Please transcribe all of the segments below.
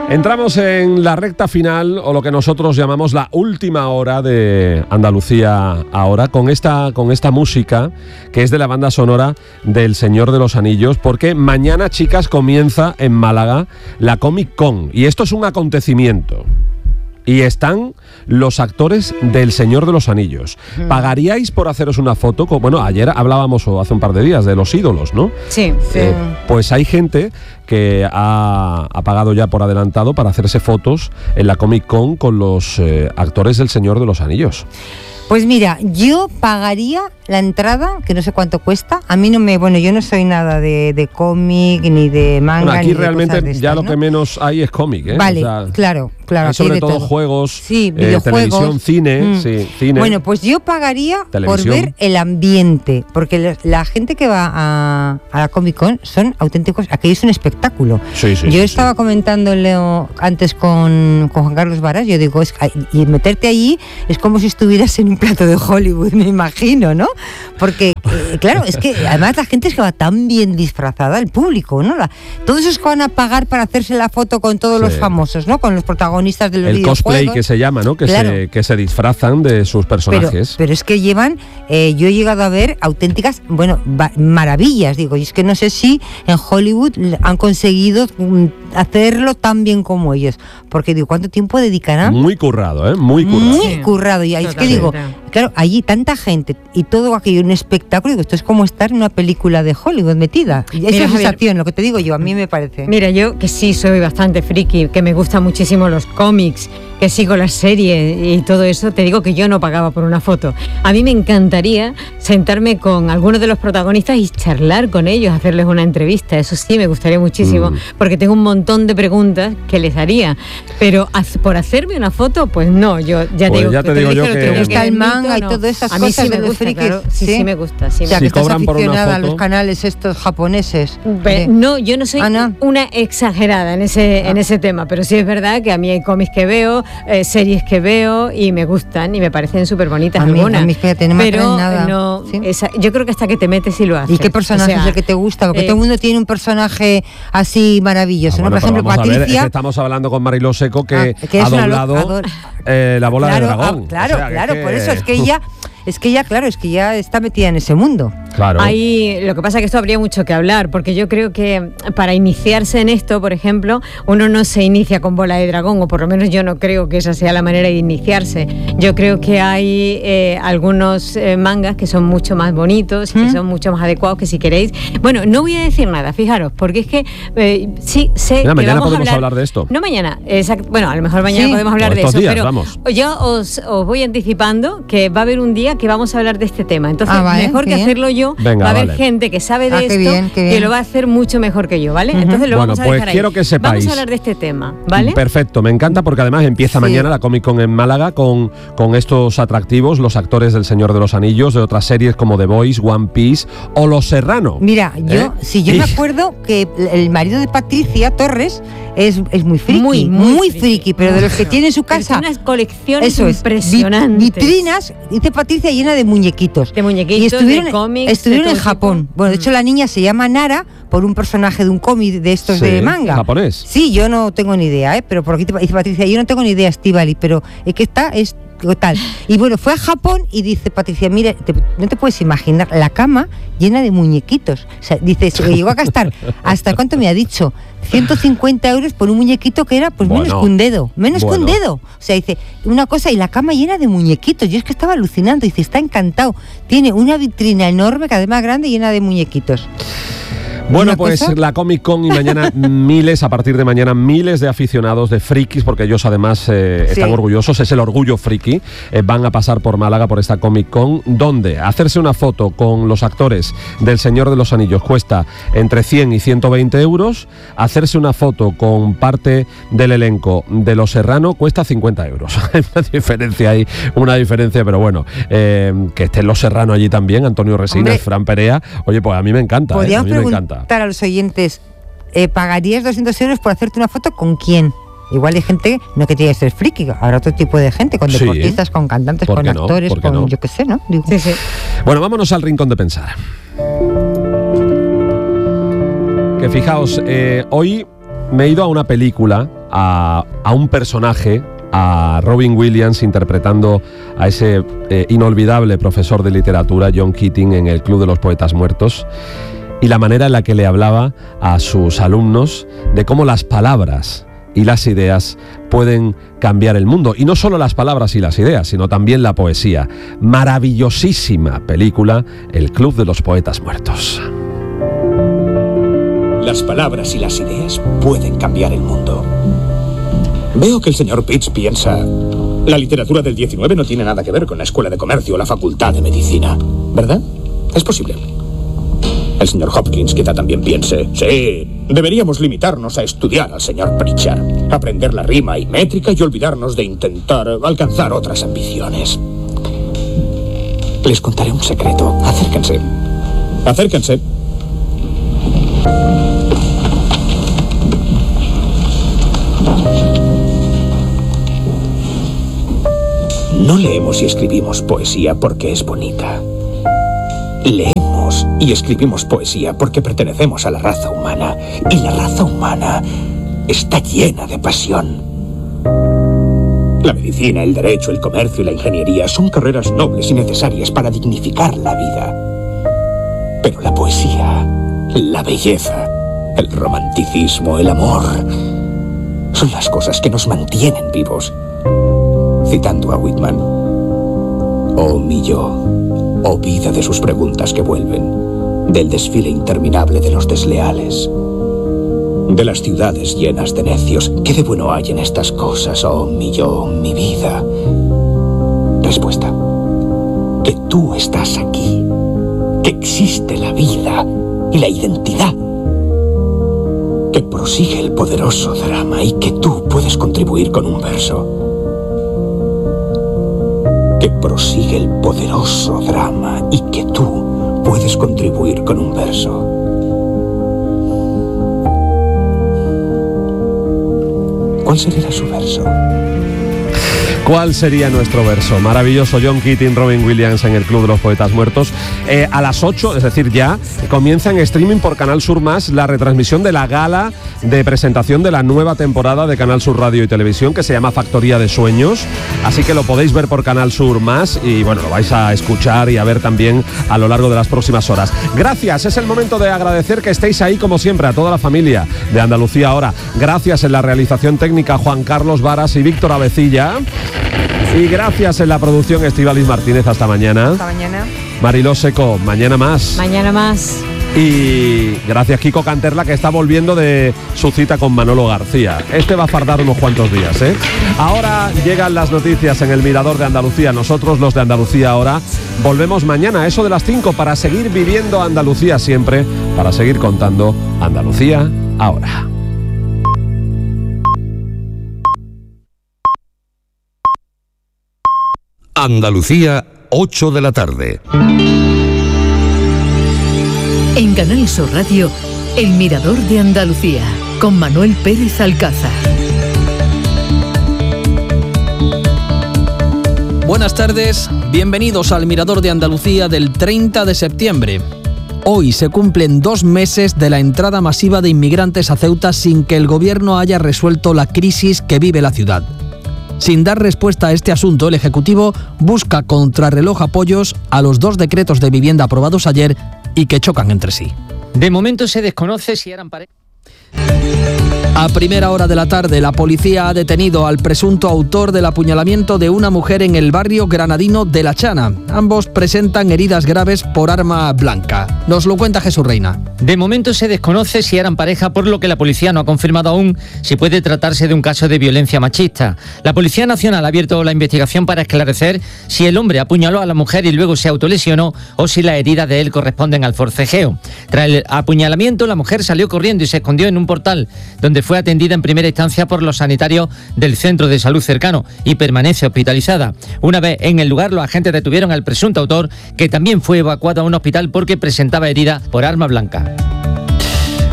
Entramos en la recta final, o lo que nosotros llamamos la última hora de Andalucía Ahora, con esta música que es de la banda sonora del Señor de los Anillos, porque mañana, chicas, comienza en Málaga la Comic Con, y esto es un acontecimiento. Y están los actores del Señor de los Anillos. ¿Pagaríais por haceros una foto? Bueno, ayer hablábamos, o hace un par de días, de los ídolos, ¿no? Sí. Pues hay gente que ha pagado ya por adelantado para hacerse fotos en la Comic Con con los actores del Señor de los Anillos. Pues mira, yo pagaría la entrada, que no sé cuánto cuesta. A mí yo no soy nada de cómic, ni de manga, bueno, aquí ni de realmente cosas de estas, ya lo ¿no? que menos hay es cómic, ¿eh? Vale, o sea, claro. Hay sobre todo juegos, sí, videojuegos, televisión, cine, cine. Bueno, pues yo pagaría televisión, por ver el ambiente, porque la gente que va a la Comic Con son auténticos, aquello es un espectáculo. Yo estaba comentándolo antes con Juan Carlos Varas, yo digo, y meterte allí es como si estuvieras en un plato de Hollywood, me imagino, ¿no? Porque, claro, es que además la gente es que va tan bien disfrazada, el público, ¿no? Todos esos que van a pagar para hacerse la foto con todos los famosos, ¿no? Con los protagonistas de los videojuegos. El cosplay que se llama, ¿no? Que se disfrazan de sus personajes. Pero es que llevan, yo he llegado a ver auténticas, maravillas, digo, y es que no sé si en Hollywood han conseguido hacerlo tan bien como ellos, porque digo, ¿cuánto tiempo dedicarán? Muy currado, ¿eh? Muy currado, y es que digo, claro, allí tanta gente y todo aquello, un espectáculo, digo, esto es como estar en una película de Hollywood metida. Esa sensación, lo que te digo yo, a mí me parece. Mira, yo que sí soy bastante friki, que me gustan muchísimo los cómics, que sigo las series y todo eso, te digo que yo no pagaba por una foto. A mí me encantaría sentarme con algunos de los protagonistas y charlar con ellos, hacerles una entrevista. Eso sí, me gustaría muchísimo, porque tengo un montón de preguntas que les haría. Pero por hacerme una foto, pues no, yo ya pues te digo yo que te gusta el manga y todas esas cosas. A mí sí me gusta, claro, sí me gusta. Sí, o sea, si que estás cobran aficionada por una foto, a los canales estos japoneses. No, yo no soy una exagerada en ese tema, pero sí es verdad que a mí hay cómics que veo, series que veo y me gustan y me parecen súper bonitas algunas. A mí fíjate, no me pero nada. No, yo creo que hasta que te metes y lo haces. ¿Y qué personaje es el que te gusta? Porque todo el mundo tiene un personaje así maravilloso, ¿no? Por ejemplo, Patricia. Es que estamos hablando con Mariló Seco, que ha doblado la bola de dragón. Claro, por eso es que ella está metida en ese mundo. Claro. Lo que pasa es que esto habría mucho que hablar, porque yo creo que para iniciarse en esto, por ejemplo, uno no se inicia con bola de dragón, o por lo menos yo no creo que esa sea la manera de iniciarse. Yo creo que hay algunos mangas que son mucho más bonitos, que son mucho más adecuados, que si queréis... Bueno, no voy a decir nada, fijaros, porque es que sí sé que mañana vamos podemos hablar de esto. No mañana, bueno, a lo mejor mañana podemos hablar de eso, pero yo os voy anticipando que va a haber un día que vamos a hablar de este tema. Entonces, mejor que hacerlo yo, va a haber gente que sabe de esto que lo va a hacer mucho mejor que yo, ¿vale? Entonces lo vamos a dejar ahí. Quiero que sepáis. Vamos a hablar de este tema, ¿vale? Perfecto, me encanta porque además empieza mañana la Comic Con en Málaga con estos atractivos, los actores del Señor de los Anillos, de otras series como The Boys, One Piece o Los Serrano. Mira, yo me acuerdo que el marido de Patricia, Torres, es muy friki, muy friki, pero de los que tiene en su casa. Tiene unas colecciones impresionantes. Vitrinas, dice Patricia, llena de muñequitos. Y estuvieron en Japón. Tipo. Bueno, de hecho la niña se llama Nara por un personaje de un cómic de estos de manga. ¿Japonés? Sí, yo no tengo ni idea, pero por aquí dice Patricia, yo no tengo ni idea, Estíbali, pero es que es tal. Y bueno, fue a Japón y dice Patricia, mira, no te puedes imaginar la cama llena de muñequitos. O sea, dice, se llegó a gastar, ¿hasta cuánto me ha dicho? 150 € por un muñequito que era menos que un dedo. Menos que un dedo. O sea, dice, una cosa, y la cama llena de muñequitos. Yo es que estaba alucinando. Dice, está encantado. Tiene una vitrina enorme, cada vez más grande, llena de muñequitos. Bueno, pues la Comic Con y mañana a partir de mañana, miles de aficionados, de frikis, porque ellos además están orgullosos, es el orgullo friki, van a pasar por Málaga por esta Comic Con, donde hacerse una foto con los actores del Señor de los Anillos cuesta entre 100 y 120 €, hacerse una foto con parte del elenco de Los Serrano cuesta 50 €. Hay una diferencia, pero bueno, que estén Los Serrano allí también, Antonio Resines, Fran Perea, oye, pues a mí me encanta, a mí me encanta. A los oyentes, ¿pagarías 200 € por hacerte una foto con quién? Igual hay gente, no que tiene que ser friki, habrá otro tipo de gente, con deportistas, con cantantes, con actores, con yo qué sé, ¿no? Digo. Sí. Bueno, vámonos al rincón de pensar. Que fijaos, hoy me he ido a una película a un personaje, a Robin Williams interpretando a ese inolvidable profesor de literatura, John Keating, en el Club de los Poetas Muertos, y la manera en la que le hablaba a sus alumnos de cómo las palabras y las ideas pueden cambiar el mundo. Y no solo las palabras y las ideas, sino también la poesía. Maravillosísima película, El Club de los Poetas Muertos. Las palabras y las ideas pueden cambiar el mundo. Veo que el señor Pitts piensa: la literatura del 19 no tiene nada que ver con la Escuela de Comercio o la Facultad de Medicina, ¿verdad? Es posible. El señor Hopkins quizá también piense: sí, deberíamos limitarnos a estudiar al señor Pritchard, aprender la rima y métrica y olvidarnos de intentar alcanzar otras ambiciones. Les contaré un secreto. Acérquense. Acérquense. No leemos y escribimos poesía porque es bonita. Leemos y escribimos poesía porque pertenecemos a la raza humana. Y la raza humana está llena de pasión. La medicina, el derecho, el comercio y la ingeniería son carreras nobles y necesarias para dignificar la vida. Pero la poesía, la belleza, el romanticismo, el amor, son las cosas que nos mantienen vivos. Citando a Whitman: oh mi yo, oh vida de sus preguntas que vuelven, del desfile interminable de los desleales, de las ciudades llenas de necios. ¿Qué de bueno hay en estas cosas, oh mi yo, mi vida? Respuesta: que tú estás aquí, que existe la vida y la identidad, que prosigue el poderoso drama y que tú puedes contribuir con un verso. Que prosigue el poderoso drama y que tú puedes contribuir con un verso. ¿Cuál sería su verso? ¿Cuál sería nuestro verso? Maravilloso. John Keating, Robin Williams en el Club de los Poetas Muertos. A las 8, es decir, ya comienza en streaming por Canal Sur Más la retransmisión de la gala de presentación de la nueva temporada de Canal Sur Radio y Televisión, que se llama Factoría de Sueños. Así que lo podéis ver por Canal Sur Más y bueno, lo vais a escuchar y a ver también a lo largo de las próximas horas. Gracias, es el momento de agradecer que estéis ahí como siempre, a toda la familia de Andalucía Ahora. Gracias en la realización técnica Juan Carlos Varas y Víctor Avecilla. Y gracias en la producción Estíbaliz Martínez. Hasta mañana. Hasta mañana. Mariló Seco, mañana más. Mañana más. Y gracias Kiko Canterla, que está volviendo de su cita con Manolo García. Este va a fardar unos cuantos días, ¿eh? Ahora llegan las noticias en el Mirador de Andalucía. Nosotros, los de Andalucía Ahora, volvemos mañana a eso de las 5 para seguir viviendo Andalucía siempre, para seguir contando Andalucía Ahora. Andalucía, 8 de la tarde. En Canal Sur Radio, El Mirador de Andalucía, con Manuel Pérez Alcázar. Buenas tardes, bienvenidos al Mirador de Andalucía del 30 de septiembre. Hoy se cumplen 2 meses de la entrada masiva de inmigrantes a Ceuta sin que el gobierno haya resuelto la crisis que vive la ciudad. Sin dar respuesta a este asunto, el Ejecutivo busca contrarreloj apoyos a los 2 decretos de vivienda aprobados ayer y que chocan entre sí. De momento se desconoce si eran parejas. A primera hora de la tarde, la policía ha detenido al presunto autor del apuñalamiento de una mujer en el barrio granadino de La Chana. Ambos presentan heridas graves por arma blanca. Nos lo cuenta Jesús Reina. De momento se desconoce si eran pareja, por lo que la policía no ha confirmado aún si puede tratarse de un caso de violencia machista. La Policía Nacional ha abierto la investigación para esclarecer si el hombre apuñaló a la mujer y luego se autolesionó o si las heridas de él corresponden al forcejeo. Tras el apuñalamiento, la mujer salió corriendo y se escondió en un portal, donde fue atendida en primera instancia por los sanitarios del centro de salud cercano y permanece hospitalizada. Una vez en el lugar, los agentes detuvieron al presunto autor, que también fue evacuado a un hospital porque presentaba heridas por arma blanca.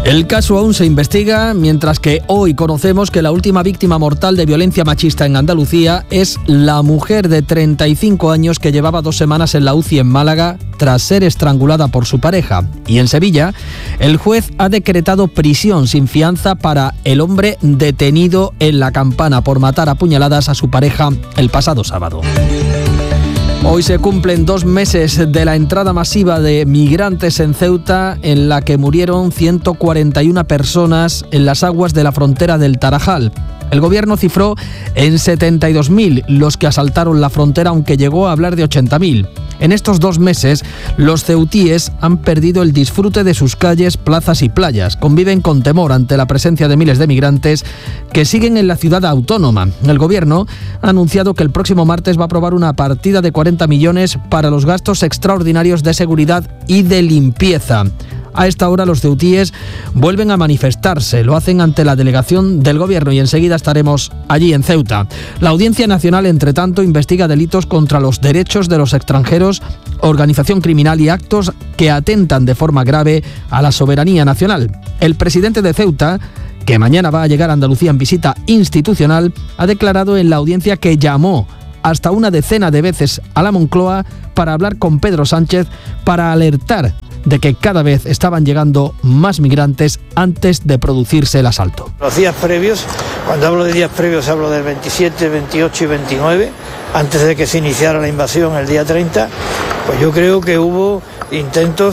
El caso aún se investiga, mientras que hoy conocemos que la última víctima mortal de violencia machista en Andalucía es la mujer de 35 años que llevaba 2 semanas en la UCI en Málaga tras ser estrangulada por su pareja. Y en Sevilla, el juez ha decretado prisión sin fianza para el hombre detenido en La Campana por matar a puñaladas a su pareja el pasado sábado. Hoy se cumplen 2 meses de la entrada masiva de migrantes en Ceuta, en la que murieron 141 personas en las aguas de la frontera del Tarajal. El gobierno cifró en 72.000 los que asaltaron la frontera, aunque llegó a hablar de 80.000. En estos 2 meses, los ceutíes han perdido el disfrute de sus calles, plazas y playas. Conviven con temor ante la presencia de miles de migrantes que siguen en la ciudad autónoma. El gobierno ha anunciado que el próximo martes va a aprobar una partida de 40 millones para los gastos extraordinarios de seguridad y de limpieza. A esta hora los ceutíes vuelven a manifestarse, lo hacen ante la delegación del gobierno y enseguida estaremos allí en Ceuta. La Audiencia Nacional, entre tanto, investiga delitos contra los derechos de los extranjeros, organización criminal y actos que atentan de forma grave a la soberanía nacional. El presidente de Ceuta, que mañana va a llegar a Andalucía en visita institucional, ha declarado en la audiencia que llamó hasta una decena de veces a la Moncloa para hablar con Pedro Sánchez para alertar de que cada vez estaban llegando más migrantes antes de producirse el asalto. Los días previos, cuando hablo de días previos hablo del 27, 28 y 29, antes de que se iniciara la invasión el día 30, pues yo creo que hubo 10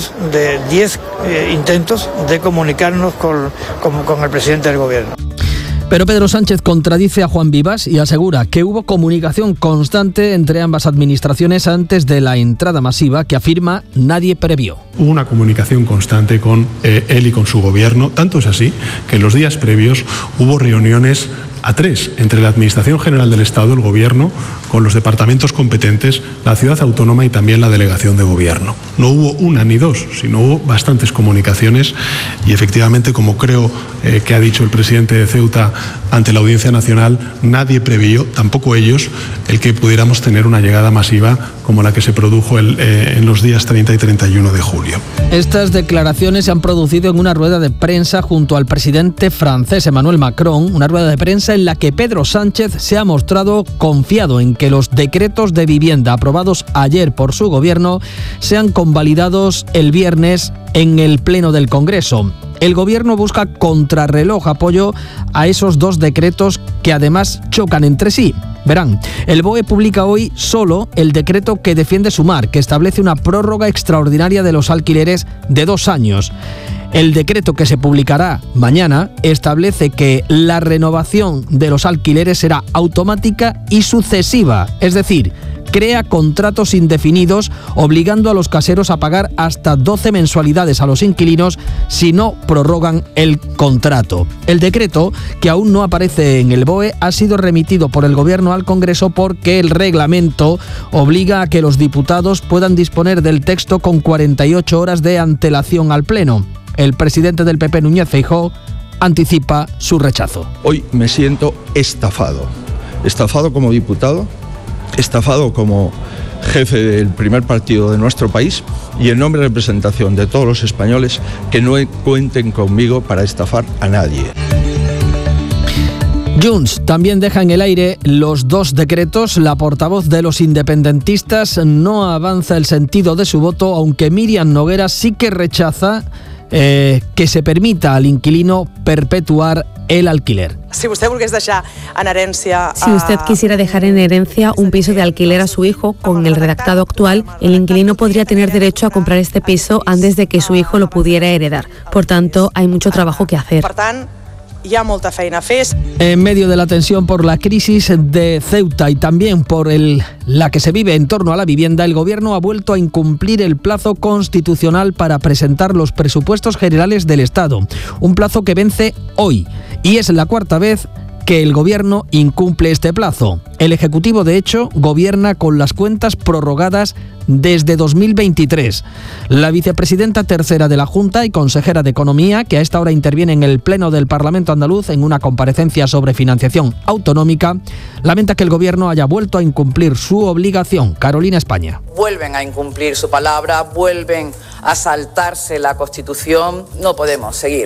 intentos de comunicarnos con el presidente del gobierno. Pero Pedro Sánchez contradice a Juan Vivas y asegura que hubo comunicación constante entre ambas administraciones antes de la entrada masiva que afirma nadie previó. Hubo una comunicación constante con él y con su gobierno, tanto es así que en los días previos hubo reuniones a 3 entre la Administración General del Estado, el Gobierno, con los departamentos competentes, la Ciudad Autónoma y también la Delegación de Gobierno. No hubo una ni 2, sino hubo bastantes comunicaciones y efectivamente, como creo que ha dicho el presidente de Ceuta ante la Audiencia Nacional, nadie previó, tampoco ellos, el que pudiéramos tener una llegada masiva como la que se produjo en los días 30 y 31 de julio. Estas declaraciones se han producido en una rueda de prensa junto al presidente francés Emmanuel Macron, una rueda de prensa en la que Pedro Sánchez se ha mostrado confiado en que los decretos de vivienda aprobados ayer por su gobierno sean convalidados el viernes en el Pleno del Congreso. El gobierno busca contrarreloj apoyo a esos 2 decretos que además chocan entre sí. Verán, el BOE publica hoy solo el decreto que defiende Sumar, que establece una prórroga extraordinaria de los alquileres de 2 años. El decreto que se publicará mañana establece que la renovación de los alquileres será automática y sucesiva, es decir, crea contratos indefinidos obligando a los caseros a pagar hasta 12 mensualidades a los inquilinos si no prorrogan el contrato. El decreto, que aún no aparece en el BOE, ha sido remitido por el Gobierno al Congreso porque el reglamento obliga a que los diputados puedan disponer del texto con 48 horas de antelación al Pleno. El presidente del PP, Núñez Feijóo, anticipa su rechazo. Hoy me siento estafado como diputado, estafado como jefe del primer partido de nuestro país y en nombre de representación de todos los españoles que no cuenten conmigo para estafar a nadie. Junts también deja en el aire los 2 decretos. La portavoz de los independentistas no avanza el sentido de su voto, aunque Míriam Noguera sí que rechaza que se permita al inquilino perpetuar el alquiler. Si usted quisiera dejar en herencia un piso de alquiler a su hijo, con el redactado actual, el inquilino podría tener derecho a comprar este piso antes de que su hijo lo pudiera heredar. Por tanto, hay mucho trabajo que hacer. En medio de la tensión por la crisis de Ceuta y también por la que se vive en torno a la vivienda, el gobierno ha vuelto a incumplir el plazo constitucional para presentar los presupuestos generales del Estado. Un plazo que vence hoy y es la 4ª vez que el gobierno incumple este plazo. El Ejecutivo, de hecho, gobierna con las cuentas prorrogadas desde 2023. La vicepresidenta tercera de la Junta y consejera de Economía, que a esta hora interviene en el Pleno del Parlamento andaluz en una comparecencia sobre financiación autonómica, lamenta que el gobierno haya vuelto a incumplir su obligación. Carolina España. Vuelven a incumplir su palabra, vuelven a saltarse la Constitución. No podemos seguir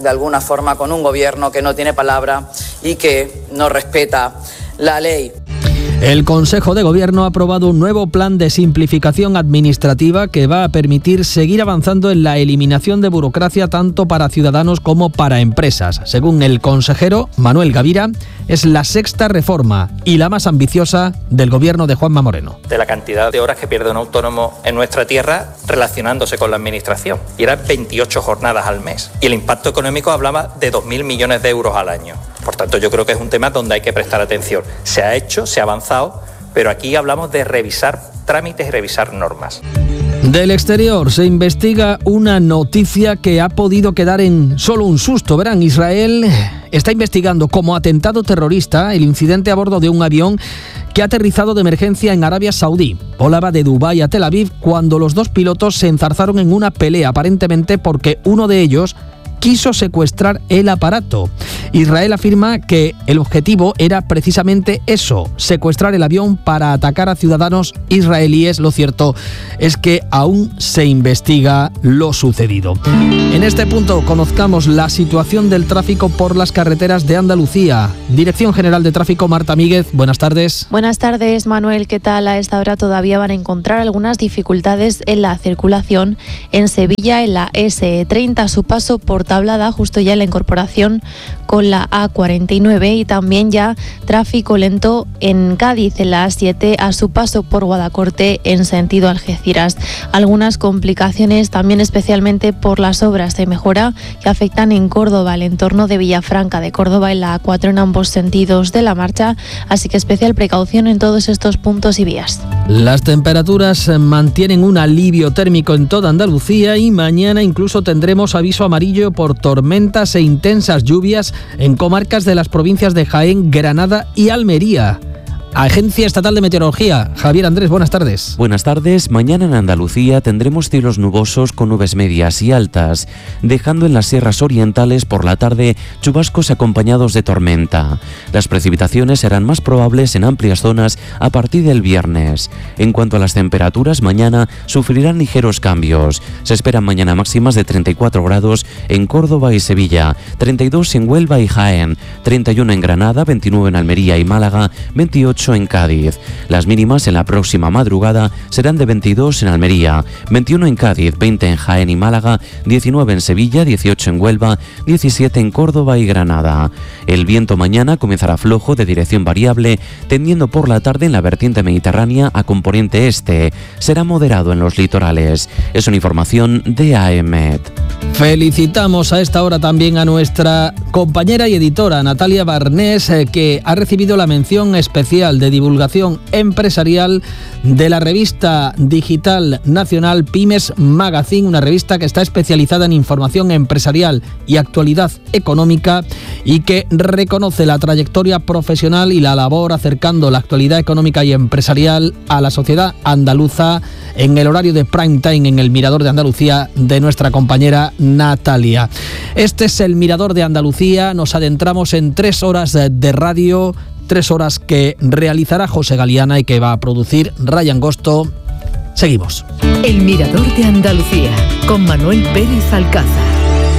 de alguna forma con un gobierno que no tiene palabra y que no respeta la ley. El Consejo de Gobierno ha aprobado un nuevo plan de simplificación administrativa que va a permitir seguir avanzando en la eliminación de burocracia tanto para ciudadanos como para empresas. Según el consejero Manuel Gavira, es la sexta reforma y la más ambiciosa del gobierno de Juanma Moreno. De la cantidad de horas que pierde un autónomo en nuestra tierra relacionándose con la administración. Y eran 28 jornadas al mes. Y el impacto económico hablaba de 2.000 millones de euros al año. Por tanto, yo creo que es un tema donde hay que prestar atención. Se ha hecho, se ha avanzado, pero aquí hablamos de revisar trámites y revisar normas. Del exterior se investiga una noticia que ha podido quedar en solo un susto. Verán, Israel está investigando como atentado terrorista el incidente a bordo de un avión que ha aterrizado de emergencia en Arabia Saudí. Volaba de Dubái a Tel Aviv cuando los dos pilotos se enzarzaron en una pelea, aparentemente porque uno de ellos quiso secuestrar el aparato. Israel afirma que el objetivo era precisamente eso, secuestrar el avión para atacar a ciudadanos israelíes. Lo cierto es que aún se investiga lo sucedido. En este punto conozcamos la situación del tráfico por las carreteras de Andalucía. Dirección General de Tráfico, Marta Míguez, buenas tardes. Buenas tardes, Manuel. ¿Qué tal? A esta hora todavía van a encontrar algunas dificultades en la circulación en Sevilla, en la SE30, a su paso por Tablada, justo ya en la incorporación con la A49, y también ya tráfico lento en Cádiz, en la A7, a su paso por Guadacorte en sentido Algeciras. Algunas complicaciones también, especialmente por las obras de mejora que afectan en Córdoba, el entorno de Villafranca de Córdoba, en la A4 en ambos sentidos de la marcha, así que especial precaución en todos estos puntos y vías. Las temperaturas mantienen un alivio térmico en toda Andalucía y mañana incluso tendremos aviso amarillo por tormentas e intensas lluvias en comarcas de las provincias de Jaén, Granada y Almería. Agencia Estatal de Meteorología, Javier Andrés, buenas tardes. Buenas tardes. Mañana en Andalucía tendremos cielos nubosos con nubes medias y altas, dejando en las sierras orientales por la tarde chubascos acompañados de tormenta. Las precipitaciones serán más probables en amplias zonas a partir del viernes. En cuanto a las temperaturas, mañana sufrirán ligeros cambios. Se esperan mañana máximas de 34 grados en Córdoba y Sevilla, 32 en Huelva y Jaén, 31 en Granada, 29 en Almería y Málaga, 28 en Cádiz. Las mínimas en la próxima madrugada serán de 22 en Almería, 21 en Cádiz, 20 en Jaén y Málaga, 19 en Sevilla, 18 en Huelva, 17 en Córdoba y Granada. El viento mañana comenzará flojo de dirección variable, tendiendo por la tarde en la vertiente mediterránea a componente este. Será moderado en los litorales. Es una información de AEMET. Felicitamos a esta hora también a nuestra compañera y editora Natalia Barnés, que ha recibido la mención especial de divulgación empresarial de la revista digital nacional Pymes Magazine, una revista que está especializada en información empresarial y actualidad económica y que reconoce la trayectoria profesional y la labor acercando la actualidad económica y empresarial a la sociedad andaluza en el horario de prime time en el Mirador de Andalucía de nuestra compañera Natalia. Este es el Mirador de Andalucía. Nos adentramos en 3 horas de radio, 3 horas que realizará José Galiana y que va a producir Ryan Gosto. Seguimos. El Mirador de Andalucía con Manuel Pérez Alcázar.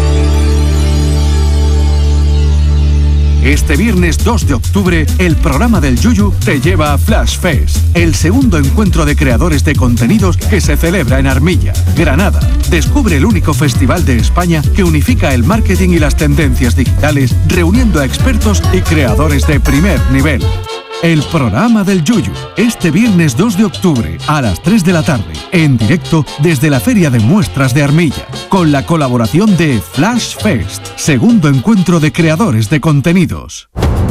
Este viernes 2 de octubre, el programa del Yuyu te lleva a Flash Fest, el segundo encuentro de creadores de contenidos que se celebra en Armilla, Granada. Descubre el único festival de España que unifica el marketing y las tendencias digitales, reuniendo a expertos y creadores de primer nivel. El programa del Yuyu, este viernes 2 de octubre a las 3 de la tarde, en directo desde la Feria de Muestras de Armilla, con la colaboración de Flash Fest, segundo encuentro de creadores de contenidos.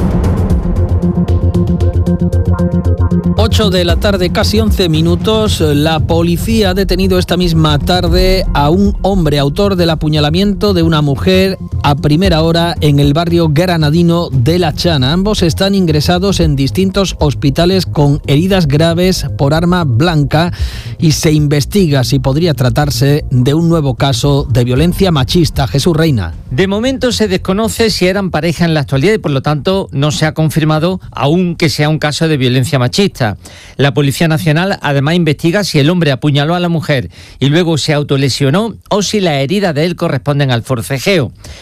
8 de la tarde, casi 11 minutos. La policía ha detenido esta misma tarde a un hombre autor del apuñalamiento de una mujer a primera hora en el barrio granadino de La Chana. Ambos están ingresados en distintos hospitales con heridas graves por arma blanca y se investiga si podría tratarse de un nuevo caso de violencia machista. Jesús Reina. De momento se desconoce si eran pareja en la actualidad y por lo tanto no se ha confirmado aún que sea un caso de violencia machista. La Policía Nacional además investiga si el hombre apuñaló a la mujer y luego se autolesionó o si las heridas de él corresponden al forcejeo.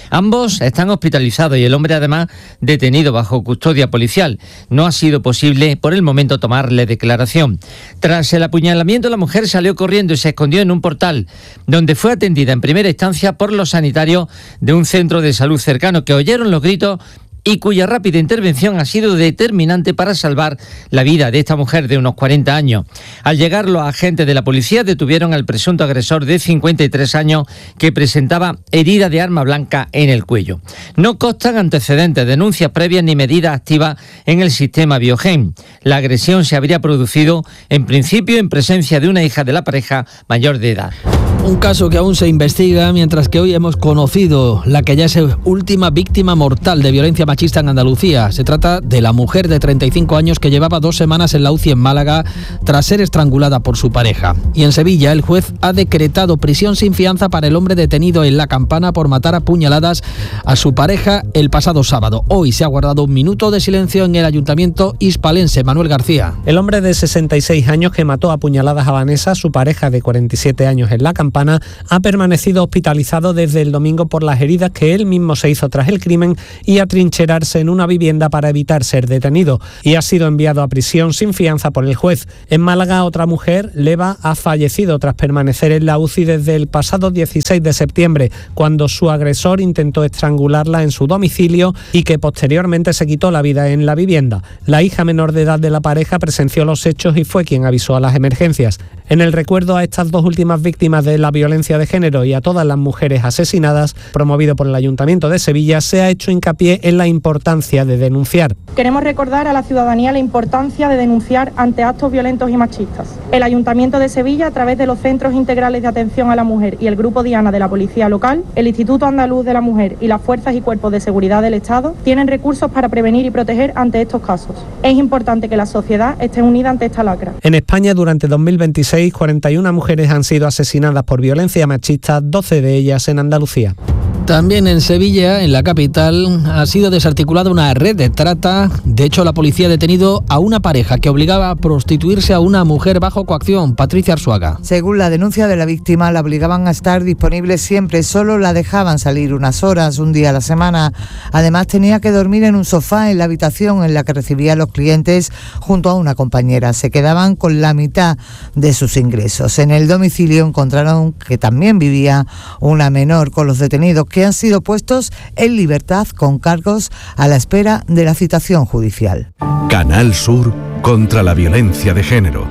Ambos están hospitalizados y el hombre además detenido bajo custodia policial. No ha sido posible por el momento tomarle declaración. Tras el apuñalamiento, la mujer salió corriendo y se escondió en un portal, donde fue atendida en primera instancia por los sanitarios de un centro de salud cercano, que oyeron los gritos y cuya rápida intervención ha sido determinante para salvar la vida de esta mujer de unos 40 años. Al llegar, los agentes de la policía detuvieron al presunto agresor de 53 años que presentaba herida de arma blanca en el cuello. No constan antecedentes, denuncias previas ni medidas activas en el sistema Biogen. La agresión se habría producido en principio en presencia de una hija de la pareja mayor de edad. Un caso que aún se investiga, mientras que hoy hemos conocido la que ya es última víctima mortal de violencia machista en Andalucía. Se trata de la mujer de 35 años que llevaba 2 semanas en la UCI en Málaga tras ser estrangulada por su pareja. Y en Sevilla, el juez ha decretado prisión sin fianza para el hombre detenido en La Campana por matar a puñaladas a su pareja el pasado sábado. Hoy se ha guardado un minuto de silencio en el Ayuntamiento hispalense. Manuel García. El hombre de 66 años que mató a puñaladas a Vanessa, su pareja de 47 años en La Campana, ha permanecido hospitalizado desde el domingo por las heridas que él mismo se hizo tras el crimen y atrincherarse en una vivienda para evitar ser detenido, y ha sido enviado a prisión sin fianza por el juez. En Málaga, otra mujer, Leva, ha fallecido tras permanecer en la UCI desde el pasado 16 de septiembre, cuando su agresor intentó estrangularla en su domicilio y que posteriormente se quitó la vida en la vivienda. La hija menor de edad de la pareja presenció los hechos y fue quien avisó a las emergencias. En el recuerdo a estas 2 últimas víctimas de la violencia de género y a todas las mujeres asesinadas, promovido por el Ayuntamiento de Sevilla, se ha hecho hincapié en la importancia de denunciar. Queremos recordar a la ciudadanía la importancia de denunciar ante actos violentos y machistas. El Ayuntamiento de Sevilla, a través de los Centros Integrales de Atención a la Mujer y el Grupo Diana de la Policía Local, el Instituto Andaluz de la Mujer y las Fuerzas y Cuerpos de Seguridad del Estado, tienen recursos para prevenir y proteger ante estos casos. Es importante que la sociedad esté unida ante esta lacra. En España, durante 2026, 41 mujeres han sido asesinadas por violencia machista, 12 de ellas en Andalucía. También en Sevilla, en la capital, ha sido desarticulada una red de trata. De hecho, la policía ha detenido a una pareja que obligaba a prostituirse a una mujer bajo coacción. Patricia Arzuaga. Según la denuncia de la víctima, la obligaban a estar disponible siempre, solo la dejaban salir unas horas, un día a la semana. Además, tenía que dormir en un sofá en la habitación en la que recibía a los clientes junto a una compañera. Se quedaban con la mitad de sus ingresos. En el domicilio encontraron que también vivía una menor con los detenidos, que han sido puestos en libertad con cargos a la espera de la citación judicial. Canal Sur contra la violencia de género.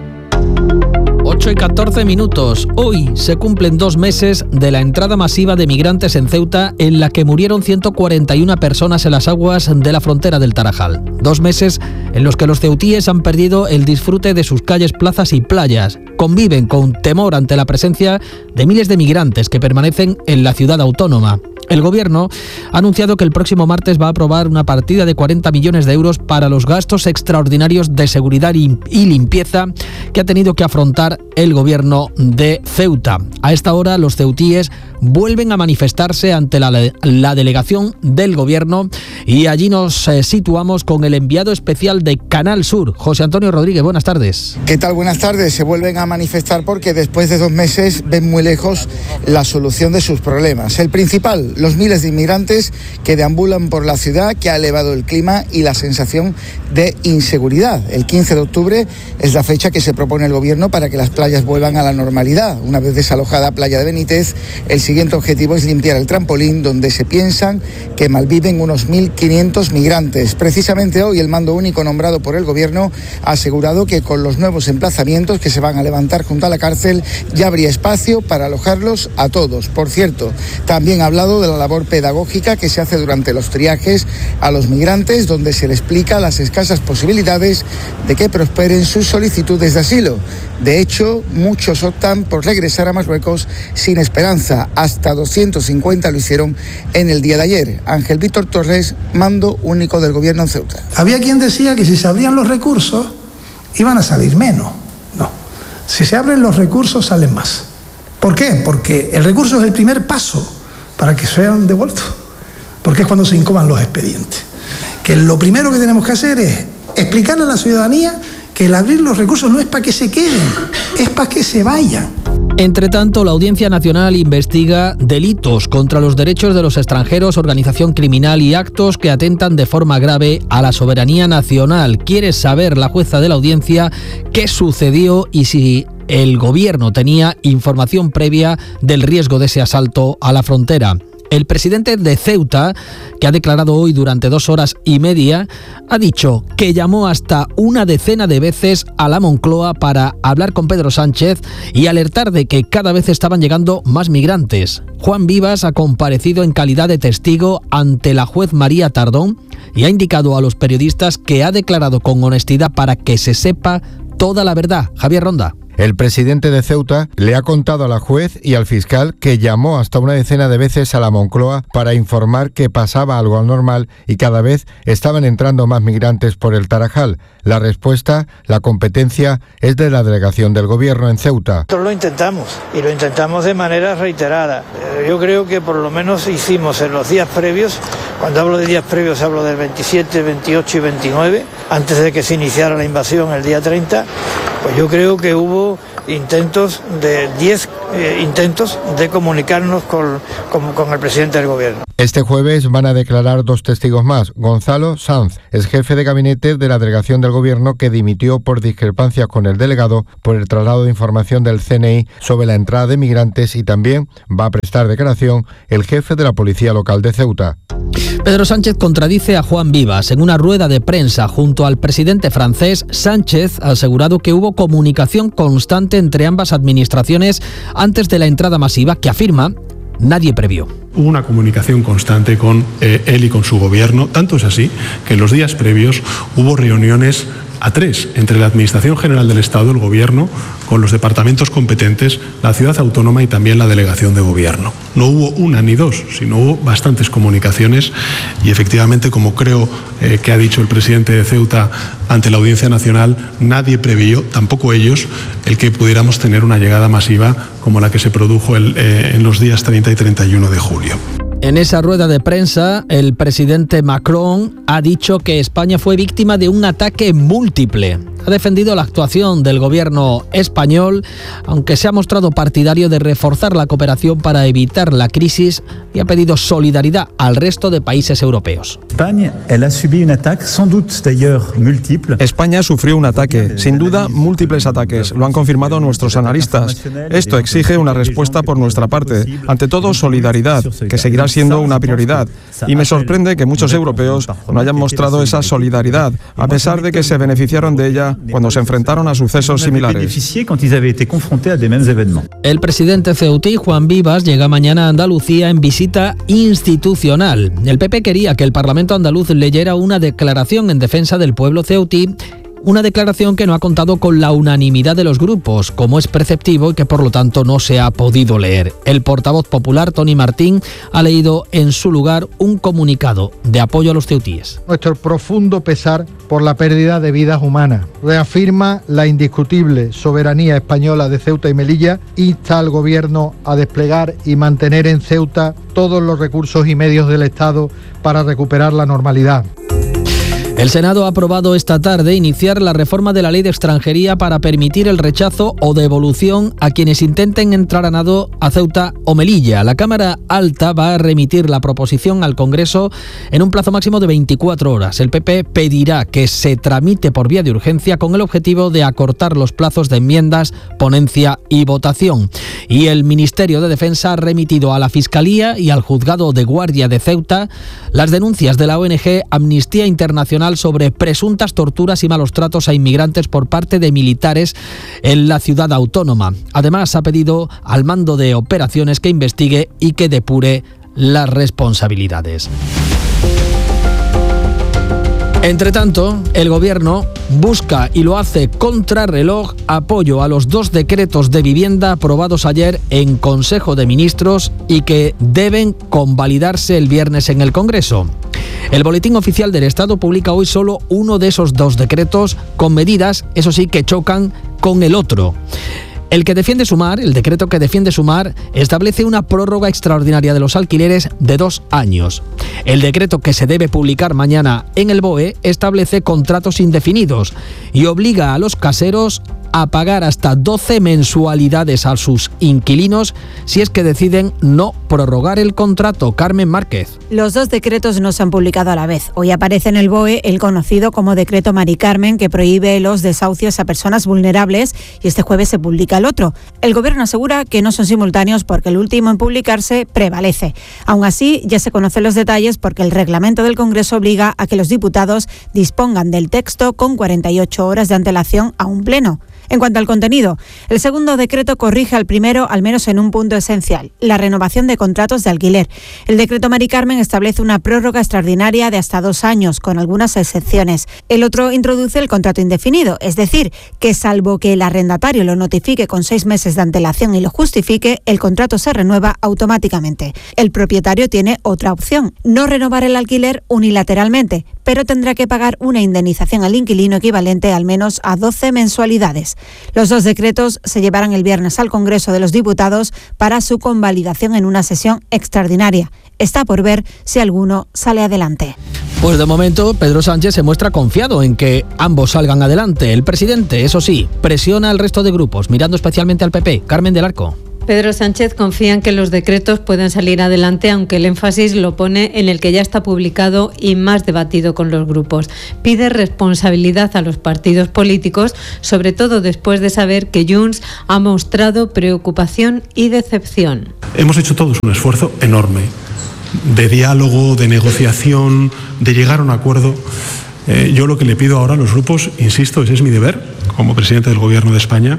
8:14. Hoy se cumplen 2 meses de la entrada masiva de migrantes en Ceuta, en la que murieron 141 personas en las aguas de la frontera del Tarajal. 2 meses en los que los ceutíes han perdido el disfrute de sus calles, plazas y playas. Conviven con temor ante la presencia de miles de migrantes que permanecen en la ciudad autónoma. El Gobierno ha anunciado que el próximo martes va a aprobar una partida de 40 millones de euros para los gastos extraordinarios de seguridad y limpieza que ha tenido que afrontar el Gobierno de Ceuta. A esta hora, los ceutíes vuelven a manifestarse ante la delegación del Gobierno, y allí nos situamos con el enviado especial de Canal Sur, José Antonio Rodríguez. Buenas tardes. ¿Qué tal? Buenas tardes. Se vuelven a manifestar porque después de 2 meses ven muy lejos la solución de sus problemas. El principal, los miles de inmigrantes que deambulan por la ciudad, que ha elevado el clima y la sensación de inseguridad. El 15 de octubre es la fecha que se propone el Gobierno para que las playas vuelvan a la normalidad. Una vez desalojada Playa de Benítez, el siguiente objetivo es limpiar el trampolín, donde se piensan que malviven unos 1.500 migrantes. Precisamente hoy el mando único nombrado por el Gobierno ha asegurado que con los nuevos emplazamientos que se van a levantar junto a la cárcel ya habría espacio para alojarlos a todos. Por cierto, también ha hablado de la labor pedagógica que se hace durante los triajes a los migrantes, donde se les explica las escasas posibilidades de que prosperen sus solicitudes de asilo. De hecho, muchos optan por regresar a Marruecos sin esperanza. Hasta 250 lo hicieron en el día de ayer. Ángel Víctor Torres, mando único del Gobierno en Ceuta. Había quien decía que si se abrían los recursos iban a salir menos. No, si se abren los recursos salen más. ¿Por qué? Porque el recurso es el primer paso para que sean devueltos, porque es cuando se incoan los expedientes. Que lo primero que tenemos que hacer es explicarle a la ciudadanía que el abrir los recursos no es para que se queden, es para que se vayan. Entre tanto, la Audiencia Nacional investiga delitos contra los derechos de los extranjeros, organización criminal y actos que atentan de forma grave a la soberanía nacional. Quiere saber la jueza de la audiencia qué sucedió y si el gobierno tenía información previa del riesgo de ese asalto a la frontera. El presidente de Ceuta, que ha declarado hoy durante 2 horas y media, ha dicho que llamó hasta una decena de veces a la Moncloa para hablar con Pedro Sánchez y alertar de que cada vez estaban llegando más migrantes. Juan Vivas ha comparecido en calidad de testigo ante la juez María Tardón y ha indicado a los periodistas que ha declarado con honestidad para que se sepa toda la verdad. Javier Ronda. El presidente de Ceuta le ha contado a la juez y al fiscal que llamó hasta una decena de veces a la Moncloa para informar que pasaba algo anormal y cada vez estaban entrando más migrantes por el Tarajal. La respuesta, la competencia, es de la delegación del gobierno en Ceuta. Nosotros lo intentamos y lo intentamos de manera reiterada. Yo creo que por lo menos hicimos en los días previos, cuando hablo de días previos hablo del 27, 28 y 29, antes de que se iniciara la invasión el día 30, pues yo creo que hubo intentos de 10 intentos de comunicarnos con el presidente del gobierno. Este jueves van a declarar 2 testigos más. Gonzalo Sanz es jefe de gabinete de la delegación del gobierno que dimitió por discrepancias con el delegado por el traslado de información del CNI sobre la entrada de migrantes, y también va a prestar declaración el jefe de la policía local de Ceuta. Pedro Sánchez contradice a Juan Vivas. En una rueda de prensa junto al presidente francés, Sánchez ha asegurado que hubo comunicación constante entre ambas administraciones antes de la entrada masiva que, afirma, nadie previó. Hubo una comunicación constante con él y con su gobierno, tanto es así que en los días previos hubo reuniones a 3 entre la Administración General del Estado, el Gobierno, con los departamentos competentes, la Ciudad Autónoma y también la Delegación de Gobierno. No hubo una ni 2, sino hubo bastantes comunicaciones y efectivamente, como creo que ha dicho el presidente de Ceuta ante la Audiencia Nacional, nadie previó, tampoco ellos, el que pudiéramos tener una llegada masiva como la que se produjo en los días 30 y 31 de julio. En esa rueda de prensa, el presidente Macron ha dicho que España fue víctima de un ataque múltiple. Ha defendido la actuación del gobierno español, aunque se ha mostrado partidario de reforzar la cooperación para evitar la crisis, y ha pedido solidaridad al resto de países europeos. España sufrió un ataque, sin duda múltiples ataques, lo han confirmado nuestros analistas. Esto exige una respuesta por nuestra parte, ante todo solidaridad, que seguirá siendo una prioridad. Y me sorprende que muchos europeos no hayan mostrado esa solidaridad, a pesar de que se beneficiaron de ella cuando se enfrentaron a sucesos similares. El presidente ceutí, Juan Vivas, llega mañana a Andalucía en visita institucional. El PP quería que el Parlamento andaluz leyera una declaración en defensa del pueblo ceutí, una declaración que no ha contado con la unanimidad de los grupos, como es preceptivo, y que por lo tanto no se ha podido leer. El portavoz popular, Tony Martín, ha leído en su lugar un comunicado de apoyo a los ceutíes. Nuestro profundo pesar por la pérdida de vidas humanas. Reafirma la indiscutible soberanía española de Ceuta y Melilla. Insta al Gobierno a desplegar y mantener en Ceuta todos los recursos y medios del Estado para recuperar la normalidad. El Senado ha aprobado esta tarde iniciar la reforma de la Ley de Extranjería para permitir el rechazo o devolución a quienes intenten entrar a nado a Ceuta o Melilla. La Cámara Alta va a remitir la proposición al Congreso en un plazo máximo de 24 horas. El PP pedirá que se tramite por vía de urgencia con el objetivo de acortar los plazos de enmiendas, ponencia y votación. Y el Ministerio de Defensa ha remitido a la Fiscalía y al Juzgado de Guardia de Ceuta las denuncias de la ONG Amnistía Internacional sobre presuntas torturas y malos tratos a inmigrantes por parte de militares en la ciudad autónoma. Además, ha pedido al mando de operaciones que investigue y que depure las responsabilidades. Entre tanto, el Gobierno busca, y lo hace contrarreloj, apoyo a los 2 decretos de vivienda aprobados ayer en Consejo de Ministros y que deben convalidarse el viernes en el Congreso. El Boletín Oficial del Estado publica hoy solo uno de esos 2 decretos, con medidas, eso sí, que chocan con el otro. El decreto que defiende Sumar, establece una prórroga extraordinaria de los alquileres de 2 años. El decreto que se debe publicar mañana en el BOE establece contratos indefinidos y obliga a los caseros a pagar hasta 12 mensualidades a sus inquilinos si es que deciden no prorrogar el contrato. Carmen Márquez. Los dos decretos no se han publicado a la vez. Hoy aparece en el BOE el conocido como Decreto Mari Carmen, que prohíbe los desahucios a personas vulnerables, y este jueves se publica el otro. El Gobierno asegura que no son simultáneos porque el último en publicarse prevalece. Aún así, ya se conocen los detalles porque el reglamento del Congreso obliga a que los diputados dispongan del texto con 48 horas de antelación a un pleno. En cuanto al contenido, el segundo decreto corrige al primero, al menos en un punto esencial: la renovación de contratos de alquiler. El decreto Mari Carmen establece una prórroga extraordinaria de hasta 2 años, con algunas excepciones. El otro introduce el contrato indefinido, es decir, que salvo que el arrendatario lo notifique con 6 meses de antelación y lo justifique, el contrato se renueva automáticamente. El propietario tiene otra opción: no renovar el alquiler unilateralmente, pero tendrá que pagar una indemnización al inquilino equivalente al menos a 12 mensualidades. Los dos decretos se llevarán el viernes al Congreso de los Diputados para su convalidación en una sesión extraordinaria. Está por ver si alguno sale adelante. Pues de momento Pedro Sánchez se muestra confiado en que ambos salgan adelante. El presidente, eso sí, presiona al resto de grupos, mirando especialmente al PP. Carmen del Arco. Pedro Sánchez confía en que los decretos puedan salir adelante, aunque el énfasis lo pone en el que ya está publicado y más debatido con los grupos. Pide responsabilidad a los partidos políticos, sobre todo después de saber que Junts ha mostrado preocupación y decepción. Hemos hecho todos un esfuerzo enorme de diálogo, de negociación, de llegar a un acuerdo. Yo lo que le pido ahora a los grupos, insisto, ese es mi deber como presidente del Gobierno de España,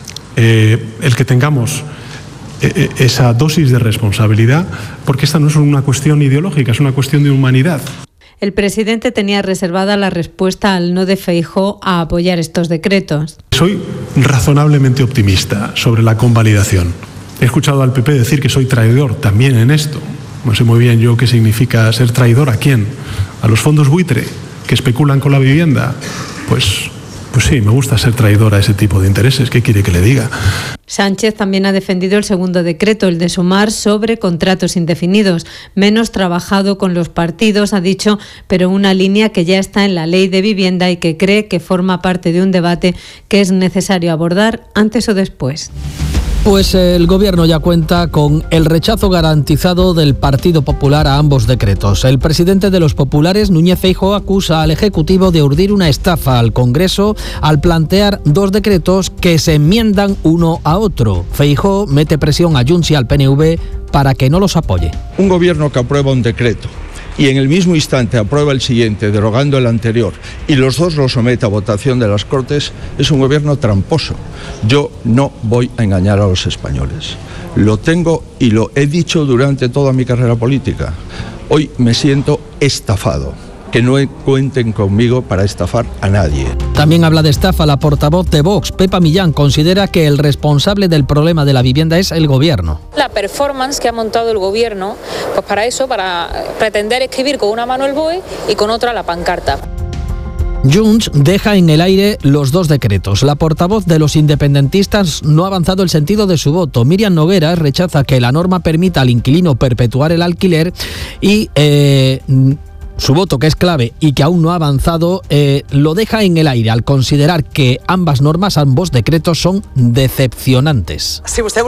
el que tengamos esa dosis de responsabilidad, porque esta no es una cuestión ideológica, es una cuestión de humanidad. El presidente tenía reservada la respuesta al no de Feijóo a apoyar estos decretos. Soy razonablemente optimista sobre la convalidación. He escuchado al PP decir que soy traidor también en esto. No sé muy bien yo qué significa ser traidor. ¿A quién? ¿A los fondos buitre que especulan con la vivienda? Pues sí, me gusta ser traidor a ese tipo de intereses. ¿Qué quiere que le diga? Sánchez también ha defendido el segundo decreto, el de sumar sobre contratos indefinidos. Menos trabajado con los partidos, ha dicho, pero una línea que ya está en la ley de vivienda y que cree que forma parte de un debate que es necesario abordar antes o después. Pues el Gobierno ya cuenta con el rechazo garantizado del Partido Popular a ambos decretos. El presidente de los populares, Núñez Feijóo, acusa al Ejecutivo de urdir una estafa al Congreso al plantear dos decretos que se enmiendan uno a otro. Feijóo mete presión a Junts y al PNV para que no los apoye. Un Gobierno que aprueba un decreto y en el mismo instante aprueba el siguiente, derogando el anterior, y los dos lo somete a votación de las Cortes, es un gobierno tramposo. Yo no voy a engañar a los españoles. Lo tengo y lo he dicho durante toda mi carrera política. Hoy me siento estafado. Que no cuenten conmigo para estafar a nadie. También habla de estafa la portavoz de Vox, Pepa Millán. Considera que el responsable del problema de la vivienda es el Gobierno. La performance que ha montado el Gobierno, pues para eso, para pretender escribir con una mano el BOE y con otra la pancarta. Junts deja en el aire los dos decretos. La portavoz de los independentistas no ha avanzado el sentido de su voto. Míriam Nogueras rechaza que la norma permita al inquilino perpetuar el alquiler y su voto, que es clave y que aún no ha avanzado, lo deja en el aire al considerar que ambas normas, ambos decretos, son decepcionantes. Si usted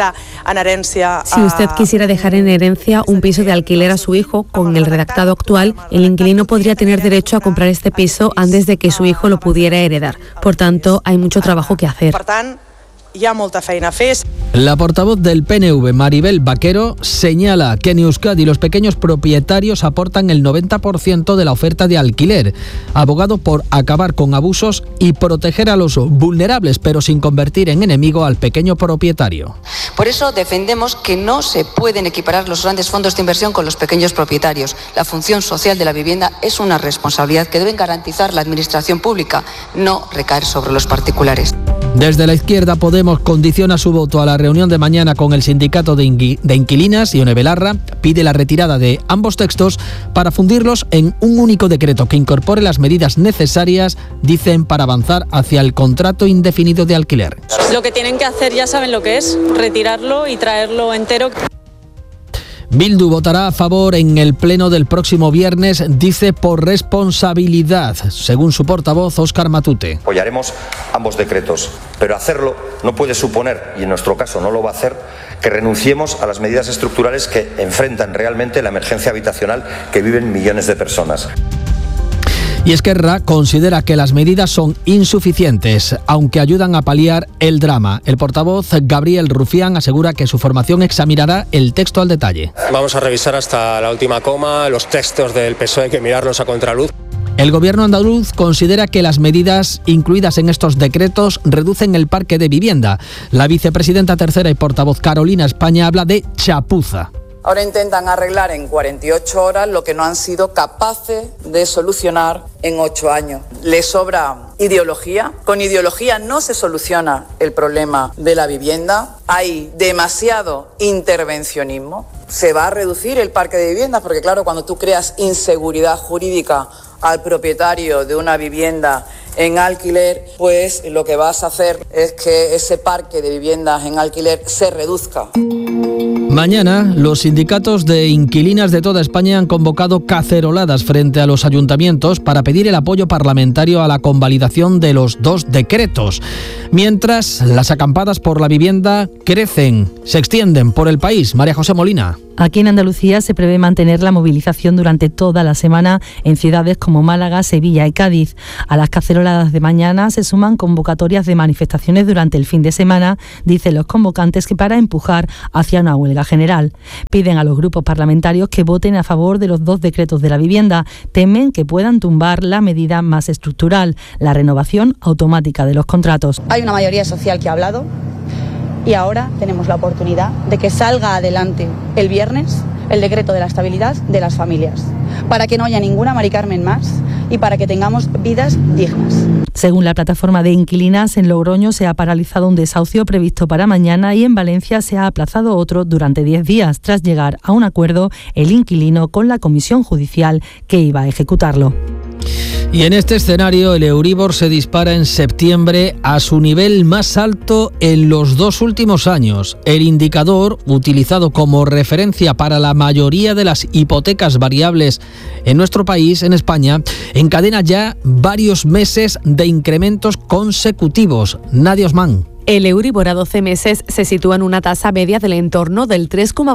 quisiera dejar en herencia un piso de alquiler a su hijo, con el redactado actual, el inquilino podría tener derecho a comprar este piso antes de que su hijo lo pudiera heredar. Por tanto, hay mucho trabajo que hacer. Hi ha molta feina a fer. La portavoz del PNV, Maribel Vaquero, señala que en Euskadi los pequeños propietarios aportan el 90% de la oferta de alquiler. Abogado por acabar con abusos y proteger a los vulnerables, pero sin convertir en enemigo al pequeño propietario. Por eso defendemos que no se pueden equiparar los grandes fondos de inversión con los pequeños propietarios. La función social de la vivienda es una responsabilidad que deben garantizar la administración pública, no recaer sobre los particulares. Desde la izquierda, Podemos condiciona su voto a la reunión de mañana con el sindicato de inquilinas. Ione Belarra pide la retirada de ambos textos para fundirlos en un único decreto que incorpore las medidas necesarias, dicen, para avanzar hacia el contrato indefinido de alquiler. Lo que tienen que hacer, ya saben lo que es, retirarlo y traerlo entero. Bildu votará a favor en el pleno del próximo viernes, dice por responsabilidad, según su portavoz Óscar Matute. Apoyaremos ambos decretos, pero hacerlo no puede suponer, y en nuestro caso no lo va a hacer, que renunciemos a las medidas estructurales que enfrentan realmente la emergencia habitacional que viven millones de personas. Y Esquerra considera que las medidas son insuficientes, aunque ayudan a paliar el drama. El portavoz Gabriel Rufián asegura que su formación examinará el texto al detalle. Vamos a revisar hasta la última coma, los textos del PSOE, hay que mirarlos a contraluz. El gobierno andaluz considera que las medidas incluidas en estos decretos reducen el parque de vivienda. La vicepresidenta tercera y portavoz Carolina España habla de chapuza. Ahora intentan arreglar en 48 horas lo que no han sido capaces de solucionar en 8 años. Les sobra ideología. Con ideología no se soluciona el problema de la vivienda. Hay demasiado intervencionismo. Se va a reducir el parque de viviendas porque, claro, cuando tú creas inseguridad jurídica al propietario de una vivienda en alquiler, pues lo que vas a hacer es que ese parque de viviendas en alquiler se reduzca. Mañana, los sindicatos de inquilinas de toda España han convocado caceroladas frente a los ayuntamientos para pedir el apoyo parlamentario a la convalidación de los 2 decretos. Mientras, las acampadas por la vivienda crecen, se extienden por el país. María José Molina. Aquí en Andalucía se prevé mantener la movilización durante toda la semana en ciudades como Málaga, Sevilla y Cádiz. A las caceroladas de mañana se suman convocatorias de manifestaciones durante el fin de semana, dicen los convocantes, que para empujar hacia una huelga general. Piden a los grupos parlamentarios que voten a favor de los 2 decretos de la vivienda. Temen que puedan tumbar la medida más estructural, la renovación automática de los contratos. Hay una mayoría social que ha hablado. Y ahora tenemos la oportunidad de que salga adelante el viernes el decreto de la estabilidad de las familias, para que no haya ninguna Mari Carmen más y para que tengamos vidas dignas. Según la plataforma de inquilinas, en Logroño se ha paralizado un desahucio previsto para mañana y en Valencia se ha aplazado otro durante 10 días, tras llegar a un acuerdo el inquilino con la comisión judicial que iba a ejecutarlo. Y en este escenario, el Euribor se dispara en septiembre a su nivel más alto en los 2 últimos años. El indicador, utilizado como referencia para la mayoría de las hipotecas variables en nuestro país, en España, encadena ya varios meses de incrementos consecutivos. Nadia Osman. El Euribor a 12 meses se sitúa en una tasa media del entorno del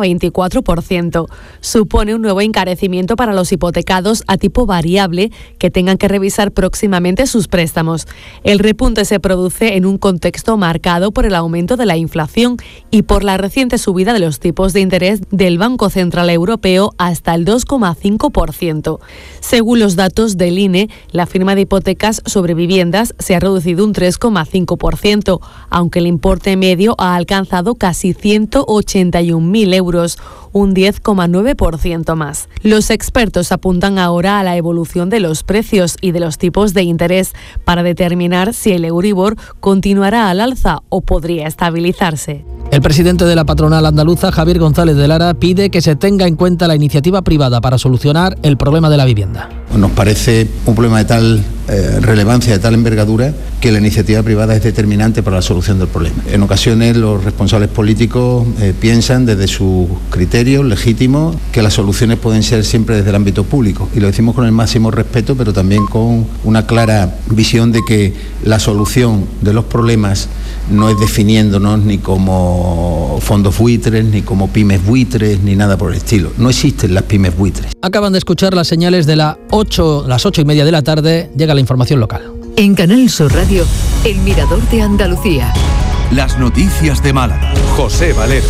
3,24%. Supone un nuevo encarecimiento para los hipotecados a tipo variable que tengan que revisar próximamente sus préstamos. El repunte se produce en un contexto marcado por el aumento de la inflación y por la reciente subida de los tipos de interés del Banco Central Europeo hasta el 2,5%. Según los datos del INE, la firma de hipotecas sobre viviendas se ha reducido un 3,5%, aunque el importe medio ha alcanzado casi 181.000 euros, un 10,9% más. Los expertos apuntan ahora a la evolución de los precios y de los tipos de interés para determinar si el Euribor continuará al alza o podría estabilizarse. El presidente de la patronal andaluza, Javier González de Lara, pide que se tenga en cuenta la iniciativa privada para solucionar el problema de la vivienda. Nos parece un problema de tal relevancia, de tal envergadura, que la iniciativa privada es determinante para la solución del problema. En ocasiones los responsables políticos piensan desde sus criterios legítimos que las soluciones pueden ser siempre desde el ámbito público, y lo decimos con el máximo respeto, pero también con una clara visión de que la solución de los problemas no es definiéndonos ni como fondos buitres, ni como pymes buitres, ni nada por el estilo. No existen las pymes buitres. Acaban de escuchar las señales de las 8:30 de la tarde. Llega la información local. En Canal Sur Radio, El Mirador de Andalucía. Las noticias de Málaga. José Valero.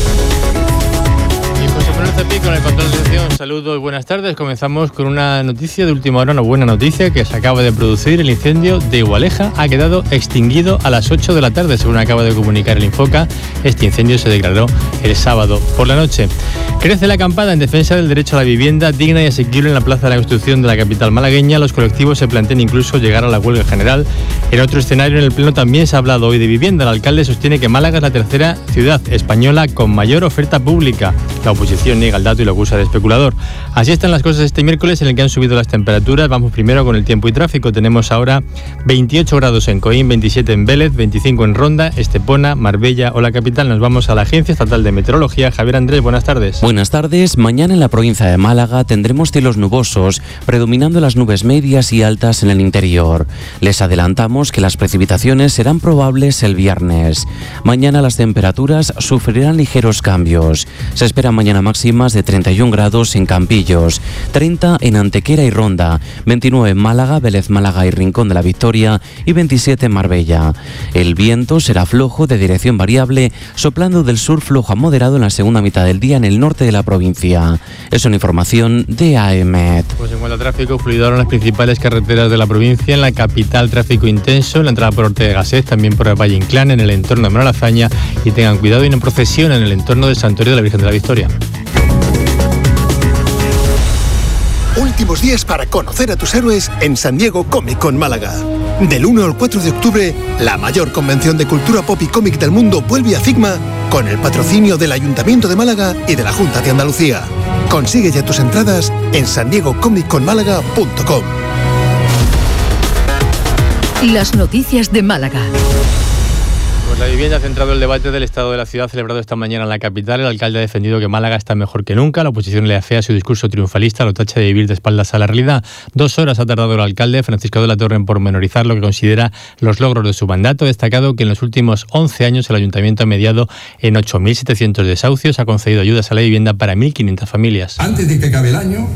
Y José Manuel Cepí con el control de edición. Saludos y buenas tardes. Comenzamos con una noticia de última hora, una buena noticia que se acaba de producir. El incendio de Igualeja ha quedado extinguido a las 8 de la tarde, según acaba de comunicar el Infoca. Este incendio se declaró el sábado por la noche. Crece la acampada en defensa del derecho a la vivienda digna y asequible en la Plaza de la Constitución de la capital malagueña. Los colectivos se plantean incluso llegar a la huelga general. En otro escenario, en el Pleno también se ha hablado hoy de vivienda. El alcalde sostiene que Málaga es la tercera ciudad española con mayor oferta pública. La oposición niega niega el dato y lo acusa de especulador. Así están las cosas este miércoles, en el que han subido las temperaturas. Vamos primero con el tiempo y tráfico. Tenemos ahora 28 grados en Coín, 27 en Vélez, 25 en Ronda, Estepona, Marbella o la capital. Nos vamos a la Agencia Estatal de Meteorología. Javier Andrés, buenas tardes. Buenas tardes. Mañana en la provincia de Málaga tendremos cielos nubosos, predominando las nubes medias y altas en el interior. Les adelantamos que las precipitaciones serán probables el viernes. Mañana las temperaturas sufrirán ligeros cambios. Se esperan mañana máximas de 31 grados en Campillos, 30 en Antequera y Ronda, 29 en Málaga, Vélez, Málaga y Rincón de la Victoria y 27 en Marbella. El viento será flojo de dirección variable, soplando del sur flojo a moderado en la segunda mitad del día en el norte de la provincia. Es una información de AEMET. Pues en cuanto a tráfico, fluidaron las principales carreteras de la provincia. En la capital, tráfico intenso, en la entrada por Ortega y Gasset, también por el Valle Inclán, en el entorno de Manolazaña, y tengan cuidado y no procesión en el entorno del Santuario de la Virgen de la Victoria. Últimos días para conocer a tus héroes en San Diego Comic Con Málaga. Del 1 al 4 de octubre, la mayor convención de cultura pop y cómic del mundo vuelve a Figma con el patrocinio del Ayuntamiento de Málaga y de la Junta de Andalucía. Consigue ya tus entradas en sandiegocomicconmálaga.com. Las noticias de Málaga. Pues la vivienda ha centrado el debate del estado de la ciudad celebrado esta mañana en la capital. El alcalde ha defendido que Málaga está mejor que nunca. La oposición le afea su discurso triunfalista, lo tacha de vivir de espaldas a la realidad. 2 horas ha tardado el alcalde Francisco de la Torre en pormenorizar lo que considera los logros de su mandato. Ha destacado que en los últimos 11 años el ayuntamiento ha mediado en 8.700 desahucios, ha concedido ayudas a la vivienda para 1.500 familias. Antes de que acabe el año,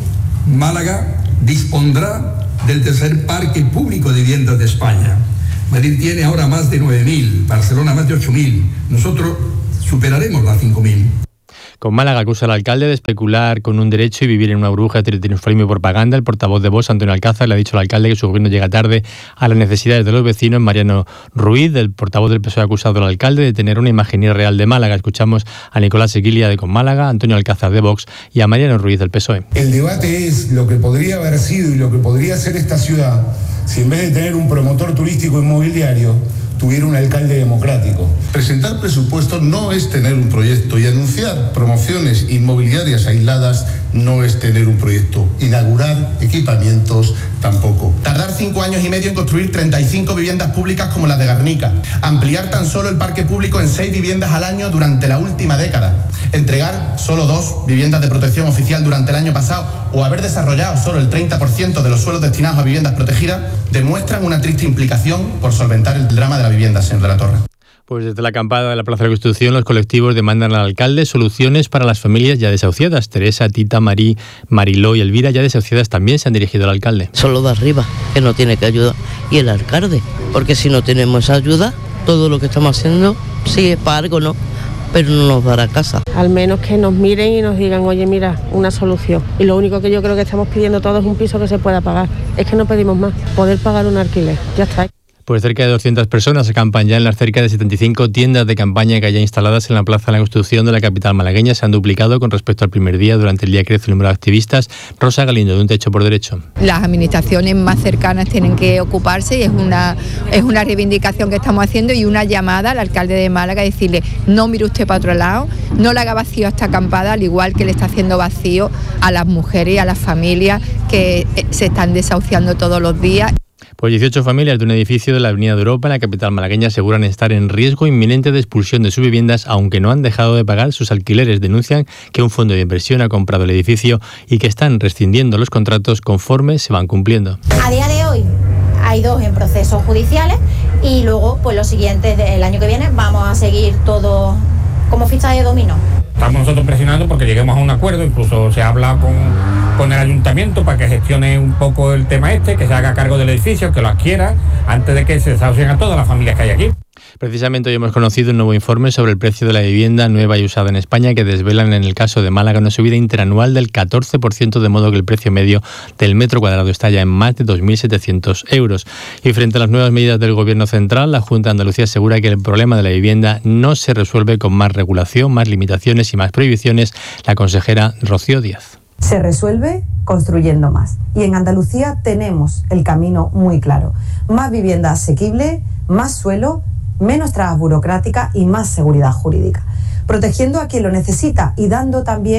Málaga dispondrá del tercer parque público de viviendas de España. Madrid tiene ahora más de 9.000, Barcelona más de 8.000. Nosotros superaremos las 5.000. Con Málaga acusa al alcalde de especular con un derecho y vivir en una burbuja de triunfalismo y propaganda. El portavoz de Vox, Antonio Alcázar, le ha dicho al alcalde que su gobierno llega tarde a las necesidades de los vecinos. Mariano Ruiz, el portavoz del PSOE, ha acusado al alcalde de tener una imagen irreal de Málaga. Escuchamos a Nicolás Seguilia de Con Málaga, a Antonio Alcázar de Vox y a Mariano Ruiz del PSOE. El debate es lo que podría haber sido y lo que podría ser esta ciudad si en vez de tener un promotor turístico inmobiliario tuviera un alcalde democrático. Presentar presupuestos no es tener un proyecto y anunciar promociones inmobiliarias aisladas no es tener un proyecto. Inaugurar equipamientos tampoco. Tardar 5 años y medio en construir 35 viviendas públicas como las de Guernica. Ampliar tan solo el parque público en 6 viviendas al año durante la última década. Entregar solo 2 viviendas de protección oficial durante el año pasado o haber desarrollado solo el 30% de los suelos destinados a viviendas protegidas demuestran una triste implicación por solventar el drama de la vivienda, señor de la Torre. Pues desde la acampada de la Plaza de la Constitución, los colectivos demandan al alcalde soluciones para las familias ya desahuciadas. Teresa, Tita, Mariló y Elvira, ya desahuciadas, también se han dirigido al alcalde. Solo de arriba, que no tiene que ayudar, y el alcalde, porque si no tenemos esa ayuda, todo lo que estamos haciendo, sí es para algo, ¿no? Pero no nos dará casa. Al menos que nos miren y nos digan, oye, mira, una solución. Y lo único que yo creo que estamos pidiendo todos es un piso que se pueda pagar. Es que no pedimos más, poder pagar un alquiler, ya está. Pues cerca de 200 personas acampan ya en las cerca de 75 tiendas de campaña que hay ya instaladas en la Plaza de la Constitución de la capital malagueña. Se han duplicado con respecto al primer día. Durante el día crece el número de activistas. Rosa Galindo, de Un Techo por Derecho. Las administraciones más cercanas tienen que ocuparse y es una reivindicación que estamos haciendo y una llamada al alcalde de Málaga, decirle, no mire usted para otro lado, no le haga vacío a esta acampada, al igual que le está haciendo vacío a las mujeres y a las familias que se están desahuciando todos los días. Pues 18 familias de un edificio de la Avenida de Europa, en la capital malagueña, aseguran estar en riesgo inminente de expulsión de sus viviendas, aunque no han dejado de pagar sus alquileres. Denuncian que un fondo de inversión ha comprado el edificio y que están rescindiendo los contratos conforme se van cumpliendo. A día de hoy hay 2 en procesos judiciales y luego, pues los siguientes, el año que viene, vamos a seguir todo como ficha de dominó. Estamos nosotros presionando porque lleguemos a un acuerdo, incluso se habla con el ayuntamiento para que gestione un poco el tema que se haga cargo del edificio, que lo adquiera, antes de que se desahucien a todas las familias que hay aquí. Precisamente hoy hemos conocido un nuevo informe sobre el precio de la vivienda nueva y usada en España, que desvelan en el caso de Málaga una subida interanual del 14%, de modo que el precio medio del metro cuadrado está ya en más de 2.700 euros. Y frente a las nuevas medidas del Gobierno central, la Junta de Andalucía asegura que el problema de la vivienda no se resuelve con más regulación, más limitaciones y más prohibiciones. La consejera Rocío Díaz. Se resuelve construyendo más. Y en Andalucía tenemos el camino muy claro. Más vivienda asequible, más suelo, menos trabas burocráticas y más seguridad jurídica. Protegiendo a quien lo necesita y dando también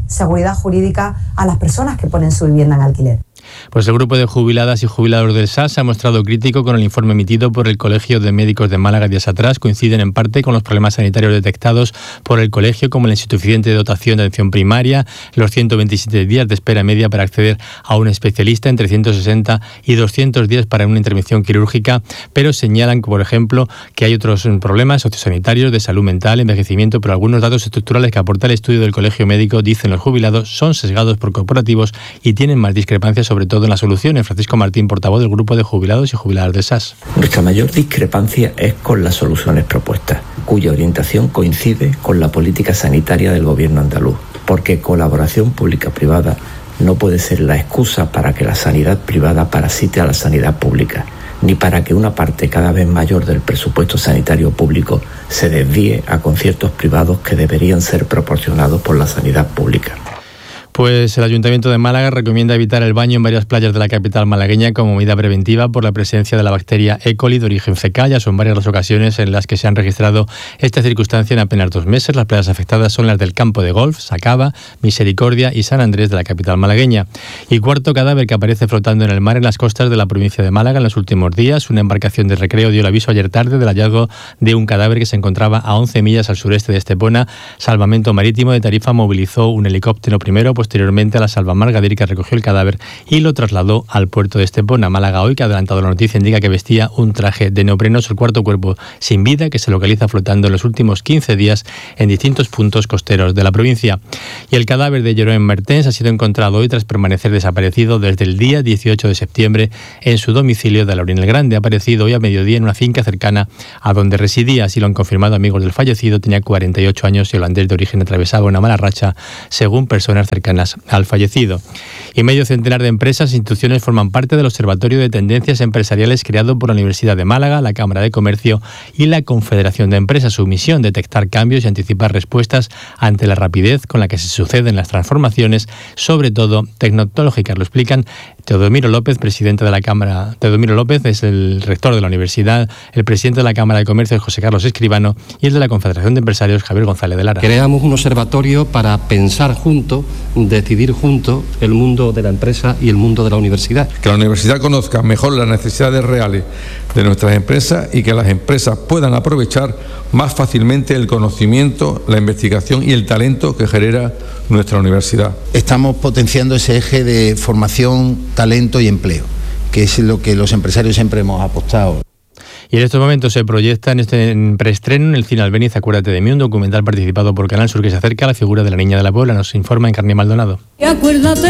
seguridad jurídica a las personas que ponen su vivienda en alquiler. Pues el grupo de jubiladas y jubilados del SAS se ha mostrado crítico con el informe emitido por el Colegio de Médicos de Málaga días atrás. Coinciden en parte con los problemas sanitarios detectados por el colegio, como la insuficiente dotación de atención primaria, los 127 días de espera media para acceder a un especialista, entre 160 y 200 días para una intervención quirúrgica, pero señalan, por ejemplo, que hay otros problemas sociosanitarios, de salud mental, envejecimiento, pero algunos datos estructurales que aporta el estudio del Colegio Médico, dicen los jubilados, son sesgados por corporativos y tienen más discrepancias, sobre todo en las soluciones. Francisco Martín, portavoz del grupo de jubilados y jubiladas del SAS. Nuestra mayor discrepancia es con las soluciones propuestas, cuya orientación coincide con la política sanitaria del gobierno andaluz, porque colaboración pública-privada no puede ser la excusa para que la sanidad privada parasite a la sanidad pública, ni para que una parte cada vez mayor del presupuesto sanitario público se desvíe a conciertos privados que deberían ser proporcionados por la sanidad pública. Pues el Ayuntamiento de Málaga recomienda evitar el baño en varias playas de la capital malagueña como medida preventiva por la presencia de la bacteria E. coli de origen fecal. Ya son varias las ocasiones en las que se han registrado esta circunstancia en apenas 2 meses. Las playas afectadas son las del Campo de Golf, Sacaba, Misericordia y San Andrés de la capital malagueña. Y cuarto cadáver que aparece flotando en el mar en las costas de la provincia de Málaga en los últimos días. Una embarcación de recreo dio el aviso ayer tarde del hallazgo de un cadáver que se encontraba a 11 millas al sureste de Estepona. Salvamento Marítimo de Tarifa movilizó un helicóptero primero, posteriormente a la Salva Gadir, que recogió el cadáver y lo trasladó al puerto de Estepona. Málaga Hoy, que ha adelantado la noticia, indica que vestía un traje de neopreno. Es el cuarto cuerpo sin vida que se localiza flotando en los últimos 15 días en distintos puntos costeros de la provincia. Y el cadáver de Jerome Mertens ha sido encontrado hoy tras permanecer desaparecido desde el día 18 de septiembre en su domicilio de Laurín el Grande. Ha aparecido hoy a mediodía en una finca cercana a donde residía. Así lo han confirmado amigos del fallecido. Tenía 48 años y holandés de origen, atravesaba una mala racha, según personas cercanas al fallecido. Y medio centenar de empresas e instituciones forman parte del Observatorio de Tendencias Empresariales creado por la Universidad de Málaga, la Cámara de Comercio y la Confederación de Empresas. Su misión, detectar cambios y anticipar respuestas ante la rapidez con la que se suceden las transformaciones, sobre todo tecnológicas. Lo explican Teodomiro López, presidente de la Cámara. Teodomiro López es el rector de la universidad, el presidente de la Cámara de Comercio es José Carlos Escribano y el de la Confederación de Empresarios, Javier González de Lara. Creamos un observatorio para pensar juntos, decidir juntos el mundo de la empresa y el mundo de la universidad. Que la universidad conozca mejor las necesidades reales de nuestras empresas y que las empresas puedan aprovechar más fácilmente el conocimiento, la investigación y el talento que genera nuestra universidad. Estamos potenciando ese eje de formación, talento y empleo, que es lo que los empresarios siempre hemos apostado. Y en estos momentos se proyecta en preestreno en el Cine Albéniz Acuérdate de mí, un documental participado por Canal Sur que se acerca a la figura de la Niña de la Puebla. Nos informa Encarni Maldonado. Acuérdate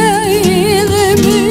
de mí.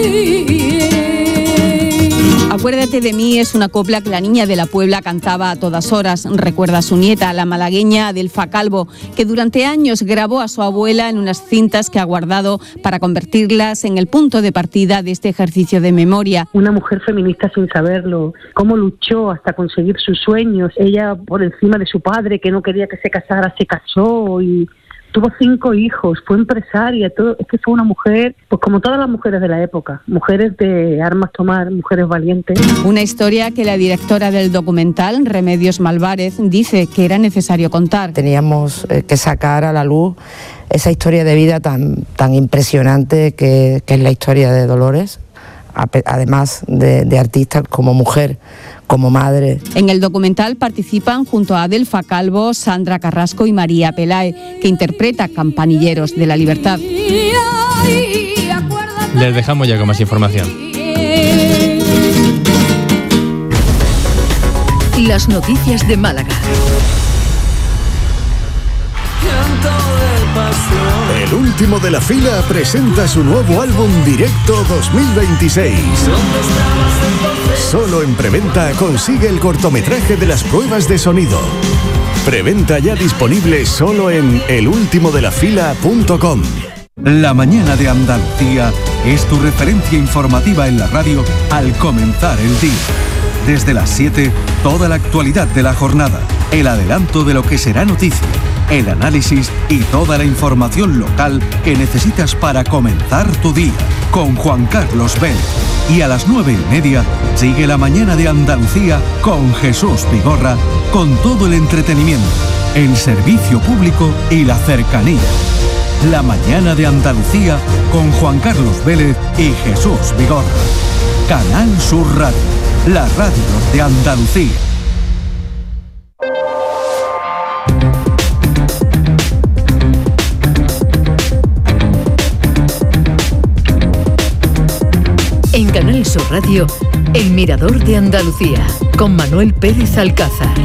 Acuérdate de mí es una copla que la Niña de la Puebla cantaba a todas horas. Recuerda a su nieta, la malagueña Adelfa Calvo, que durante años grabó a su abuela en unas cintas que ha guardado para convertirlas en el punto de partida de este ejercicio de memoria. Una mujer feminista sin saberlo, cómo luchó hasta conseguir sus sueños. Ella, por encima de su padre, que no quería que se casara, se casó y tuvo 5 hijos, fue empresaria, todo. Es que fue una mujer, pues como todas las mujeres de la época, mujeres de armas tomar, mujeres valientes. Una historia que la directora del documental, Remedios Malvarez, dice que era necesario contar. Teníamos que sacar a la luz esa historia de vida tan impresionante que es la historia de Dolores, además de artista, como mujer, como madre. En el documental participan junto a Adelfa Calvo, Sandra Carrasco y María Pelae, que interpreta Campanilleros de la Libertad. Les dejamos ya con más información. Las noticias de Málaga. El último de la fila presenta su nuevo álbum Directo 2026. Solo en preventa consigue el cortometraje de las pruebas de sonido. Preventa ya disponible solo en elultimodelafila.com. La mañana de Andalucía es tu referencia informativa en la radio al comenzar el día. Desde las 7, toda la actualidad de la jornada, el adelanto de lo que será noticia, el análisis y toda la información local que necesitas para comenzar tu día, con Juan Carlos Vélez. Y a las 9:30 sigue la mañana de Andalucía con Jesús Vigorra, con todo el entretenimiento, el servicio público y la cercanía. La mañana de Andalucía con Juan Carlos Vélez y Jesús Vigorra. Canal Sur Radio, la radio de Andalucía. En Canal Sur Radio, El Mirador de Andalucía, con Manuel Pérez Alcázar.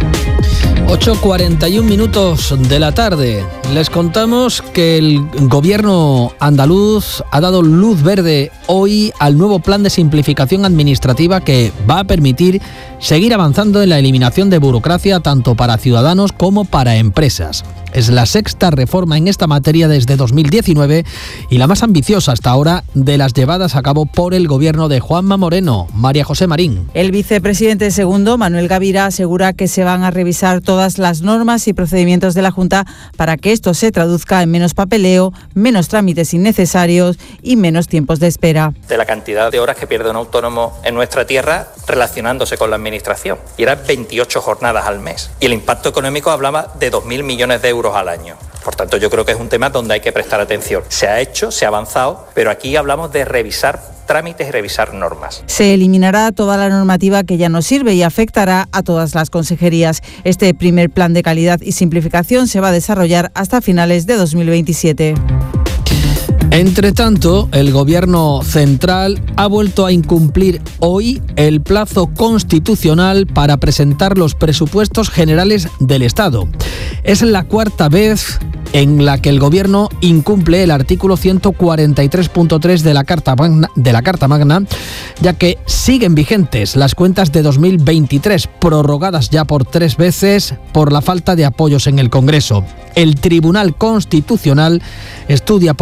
8:41 minutos de la tarde. Les contamos que el gobierno andaluz ha dado luz verde hoy al nuevo plan de simplificación administrativa que va a permitir seguir avanzando en la eliminación de burocracia tanto para ciudadanos como para empresas. Es la sexta reforma en esta materia desde 2019 y la más ambiciosa hasta ahora de las llevadas a cabo por el gobierno de Juanma Moreno. María José Marín. El vicepresidente segundo, Manuel Gavira, asegura que se van a revisar todas las normas y procedimientos de la Junta para que esto se traduzca en menos papeleo, menos trámites innecesarios y menos tiempos de espera. De la cantidad de horas que pierde un autónomo en nuestra tierra relacionándose con la administración. Y eran 28 jornadas al mes. Y el impacto económico hablaba de 2.000 millones de euros al año. Por tanto, yo creo que es un tema donde hay que prestar atención. Se ha hecho, se ha avanzado, pero aquí hablamos de revisar trámites y revisar normas. Se eliminará toda la normativa que ya no sirve y afectará a todas las consejerías. Este primer plan de calidad y simplificación se va a desarrollar hasta finales de 2027. Entre tanto, el Gobierno central ha vuelto a incumplir hoy el plazo constitucional para presentar los presupuestos generales del Estado. Es la cuarta vez en la que el Gobierno incumple el artículo 143.3 de la Carta Magna, ya que siguen vigentes las cuentas de 2023, prorrogadas ya por 3 veces por la falta de apoyos en el Congreso. El Tribunal Constitucional estudia